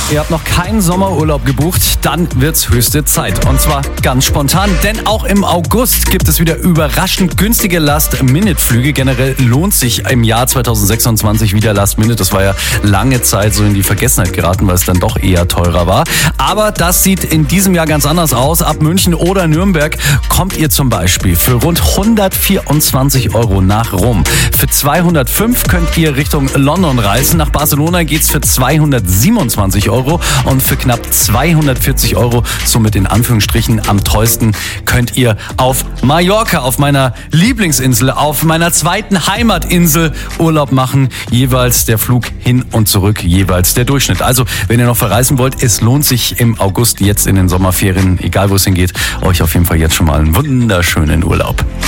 Ihr habt noch keinen Sommerurlaub gebucht, dann wird's höchste Zeit. Und zwar ganz spontan, denn auch im August gibt es wieder überraschend günstige Last-Minute-Flüge. Generell lohnt sich im Jahr 2026 wieder Last-Minute. Das war ja lange Zeit so in die Vergessenheit geraten, weil es dann doch eher teurer war. Aber das sieht in diesem Jahr ganz anders aus. Ab München oder Nürnberg kommt ihr zum Beispiel für rund 124 € nach Rom. Für 205 könnt ihr Richtung London reisen. Nach Barcelona geht's für 227 € und für knapp 240 €, somit in Anführungsstrichen am teuersten, könnt ihr auf Mallorca, auf meiner Lieblingsinsel, auf meiner zweiten Heimatinsel Urlaub machen. Jeweils der Flug hin und zurück, jeweils der Durchschnitt. Also, wenn ihr noch verreisen wollt, es lohnt sich im August, jetzt in den Sommerferien, egal wo es hingeht, euch auf jeden Fall jetzt schon mal einen wunderschönen Urlaub.